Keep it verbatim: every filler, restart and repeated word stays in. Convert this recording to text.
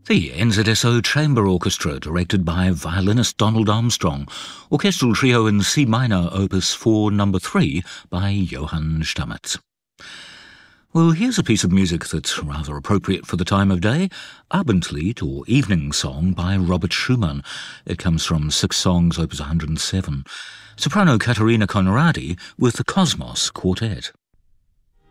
The N Z S O Chamber Orchestra, directed by violinist Donald Armstrong. Orchestral trio in C minor, opus four, number three, by Johann Stamitz. Well, here's a piece of music that's rather appropriate for the time of day. Abendlied, or Evening Song, by Robert Schumann. It comes from Six Songs, opus one hundred seven. Soprano Caterina Conradi with the Cosmos Quartet.